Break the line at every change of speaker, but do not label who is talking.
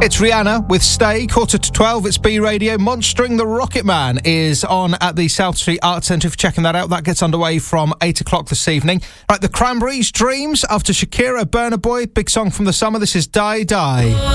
It's Rihanna with Stay, 11:45. It's B Radio. Monstering the Rocket Man is on at the South Street Arts Centre. If you're checking that out, that gets underway from 8 o'clock this evening. Right, the Cranberries, Dreams, after Shakira, Burna Boy, big song from the summer. This is Die Die.